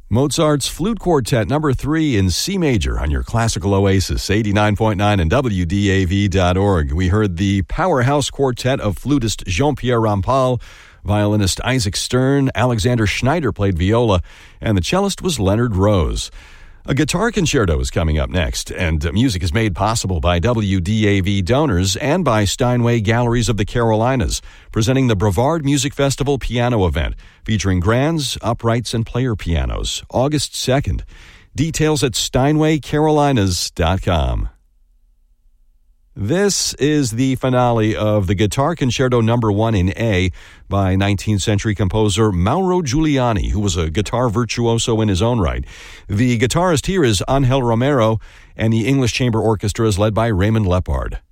Mozart's Flute Quartet No. 3 in C major on your classical oasis, 89.9 and WDAV.org. We heard the Powerhouse Quartet of flutist Jean-Pierre Rampal, violinist Isaac Stern, Alexander Schneider played viola, and the cellist was Leonard Rose. A guitar concerto is coming up next, and music is made possible by WDAV donors and by Steinway Galleries of the Carolinas, presenting the Brevard Music Festival piano event, featuring grands, uprights, and player pianos, August 2nd. Details at steinwaycarolinas.com. This is the finale of the Guitar Concerto No. 1 in A by 19th century composer Mauro Giuliani, who was a guitar virtuoso in his own right. The guitarist here is Angel Romero, and the English Chamber Orchestra is led by Raymond Lepard.